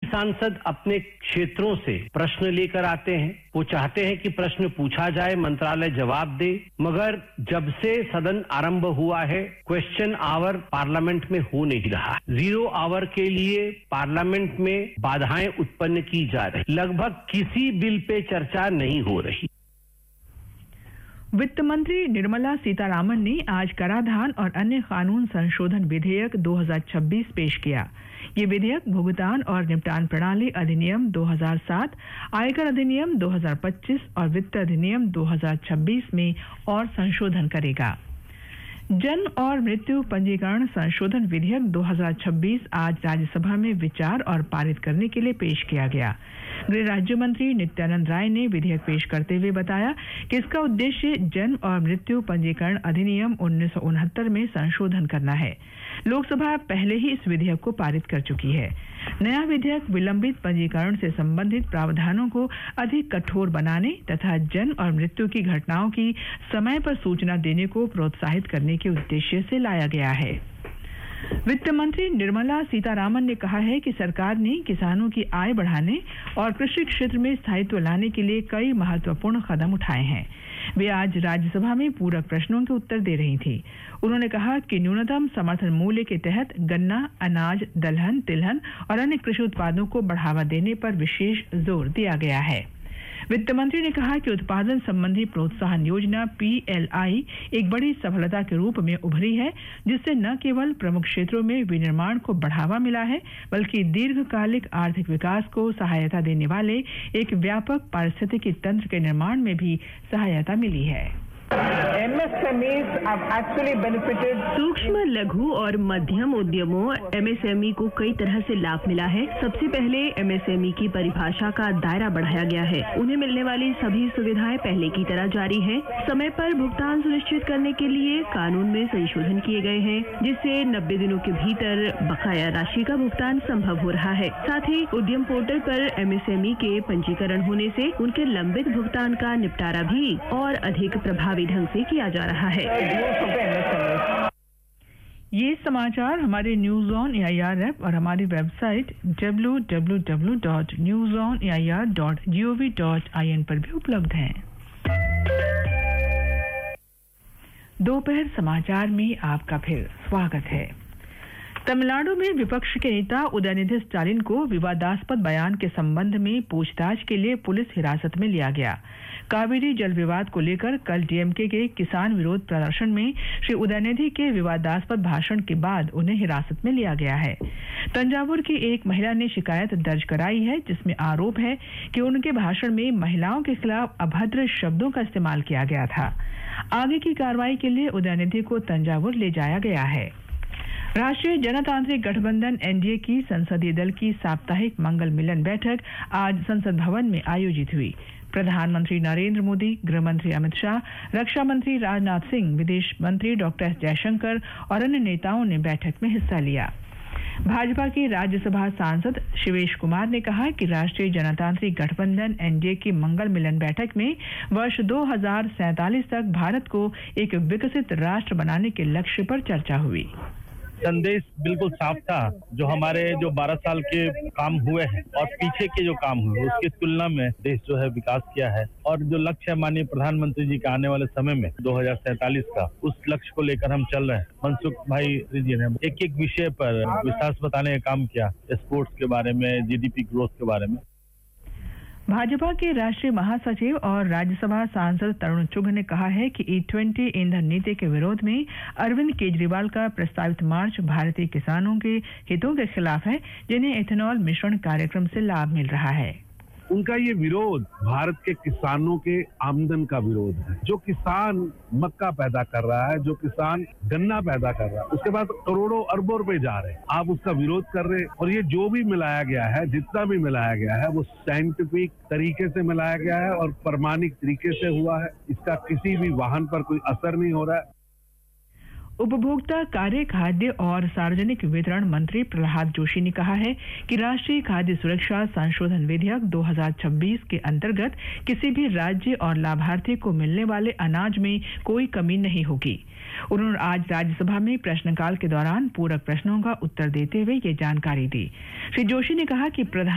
सांसद अपने क्षेत्रों से प्रश्न लेकर आते हैं, वो चाहते हैं कि प्रश्न पूछा जाए, मंत्रालय जवाब दे, मगर जब से सदन आरंभ हुआ है क्वेश्चन आवर पार्लियामेंट में हो नहीं रहा। 0 आवर के लिए पार्लियामेंट में बाधाएं उत्पन्न की जा रही, लगभग किसी बिल पे चर्चा नहीं हो रही। वित्त मंत्री निर्मला सीतारामन ने आज कराधान और अन्य कानून संशोधन विधेयक 2026 पेश किया। ये विधेयक भुगतान और निपटान प्रणाली अधिनियम 2007, आयकर अधिनियम 2025 और वित्त अधिनियम 2026 में और संशोधन करेगा। जन्म और मृत्यु पंजीकरण संशोधन विधेयक 2026 आज राज्यसभा में विचार और पारित करने के लिए पेश किया गया। गृह राज्य मंत्री नित्यानंद राय ने विधेयक पेश करते हुए बताया कि इसका उद्देश्य जन्म और मृत्यु पंजीकरण अधिनियम 1969 में संशोधन करना है। लोकसभा पहले ही इस विधेयक को पारित कर चुकी है। नया विधेयक विलंबित पंजीकरण से संबंधित प्रावधानों को अधिक कठोर बनाने तथा जन्म और मृत्यु की घटनाओं की समय पर सूचना देने को प्रोत्साहित करने के उद्देश्य से लाया गया है। वित्त मंत्री निर्मला सीतारामन ने कहा है कि सरकार ने किसानों की आय बढ़ाने और कृषि क्षेत्र में स्थायित्व लाने के लिए कई महत्वपूर्ण कदम उठाए हैं। वे आज राज्यसभा में पूरक प्रश्नों के उत्तर दे रही थी। उन्होंने कहा कि न्यूनतम समर्थन मूल्य के तहत गन्ना, अनाज, दलहन, तिलहन और अन्य कृषि उत्पादों को बढ़ावा देने पर विशेष जोर दिया गया है। वित्त मंत्री ने कहा कि उत्पादन संबंधी प्रोत्साहन योजना PLI एक बड़ी सफलता के रूप में उभरी है, जिससे न केवल प्रमुख क्षेत्रों में विनिर्माण को बढ़ावा मिला है, बल्कि दीर्घकालिक आर्थिक विकास को सहायता देने वाले एक व्यापक पारिस्थितिकी तंत्र के निर्माण में भी सहायता मिली है। सूक्ष्म, लघु और मध्यम उद्यमों MSME को कई तरह से लाभ मिला है। सबसे पहले MSME की परिभाषा का दायरा बढ़ाया गया है। उन्हें मिलने वाली सभी सुविधाएं पहले की तरह जारी हैं। समय पर भुगतान सुनिश्चित करने के लिए कानून में संशोधन किए गए हैं, जिससे 90 दिनों के भीतर बकाया राशि का भुगतान संभव हो रहा है। साथ ही उद्यम पोर्टल पर MSME के पंजीकरण होने से उनके लंबित भुगतान का निपटारा भी और अधिक प्रभावी ढंग से किया जा रहा है। ये समाचार हमारे न्यूज ऑन AIR ऐप और हमारी वेबसाइट www.newsonair.gov.in पर भी उपलब्ध हैं। दोपहर समाचार में आपका फिर स्वागत है। तमिलनाडु में विपक्ष के नेता उदयनिधि स्टालिन को विवादास्पद बयान के संबंध में पूछताछ के लिए पुलिस हिरासत में लिया गया। कावेरी जल विवाद को लेकर कल DMK के किसान विरोध प्रदर्शन में श्री उदयनिधि के विवादास्पद भाषण के बाद उन्हें हिरासत में लिया गया है। तंजावुर की एक महिला ने शिकायत दर्ज कराई है, जिसमें आरोप है कि उनके भाषण में महिलाओं के खिलाफ अभद्र शब्दों का इस्तेमाल किया गया था। आगे की कार्रवाई के लिए उदयनिधि को तंजावुर ले जाया गया है। राष्ट्रीय जनतांत्रिक गठबंधन NDA की संसदीय दल की साप्ताहिक मंगल मिलन बैठक आज संसद भवन में आयोजित हुई। प्रधानमंत्री नरेंद्र मोदी, गृह मंत्री अमित शाह, रक्षा मंत्री राजनाथ सिंह, विदेश मंत्री डॉक्टर S जयशंकर और अन्य नेताओं ने बैठक में हिस्सा लिया। भाजपा के राज्यसभा सांसद शिवेश कुमार ने कहा कि राष्ट्रीय जनतांत्रिक गठबंधन NDA की मंगल मिलन बैठक में वर्ष 2047 तक भारत को एक विकसित राष्ट्र बनाने के लक्ष्य पर चर्चा हुई। संदेश बिल्कुल साफ था। जो हमारे 12 साल के काम हुए हैं और पीछे के जो काम हुए उसकी तुलना में देश जो है विकास किया है, और जो लक्ष्य है माननीय प्रधानमंत्री जी का आने वाले समय में 2047 का, उस लक्ष्य को लेकर हम चल रहे हैं। मनसुख भाई जी ने एक एक विषय पर विस्तार से बताने का काम किया, स्पोर्ट्स के बारे में, GDP ग्रोथ के बारे में। भाजपा के राष्ट्रीय महासचिव और राज्यसभा सांसद तरुण चुघ ने कहा है कि E20 ईंधन नीति के विरोध में अरविंद केजरीवाल का प्रस्तावित मार्च भारतीय किसानों के हितों के खिलाफ है, जिन्हें एथेनॉल मिश्रण कार्यक्रम से लाभ मिल रहा है। उनका ये विरोध भारत के किसानों के आमदन का विरोध है। जो किसान मक्का पैदा कर रहा है, जो किसान गन्ना पैदा कर रहा है, उसके बाद करोड़ों अरबों रुपए जा रहे हैं, आप उसका विरोध कर रहे हैं। और ये जो भी मिलाया गया है, जितना भी मिलाया गया है, वो साइंटिफिक तरीके से मिलाया गया है और प्रमाणिक तरीके से हुआ है। इसका किसी भी वाहन पर कोई असर नहीं हो रहा है। उपभोक्ता कार्य, खाद्य और सार्वजनिक वितरण मंत्री प्रहलाद जोशी ने कहा है कि राष्ट्रीय खाद्य सुरक्षा संशोधन विधेयक 2026 के अंतर्गत किसी भी राज्य और लाभार्थी को मिलने वाले अनाज में कोई कमी नहीं होगी। उन्होंने आज राज्यसभा में प्रश्नकाल के दौरान पूरक प्रश्नों का उत्तर देते हुए ये जानकारी दी। श्री जोशी ने कहा कि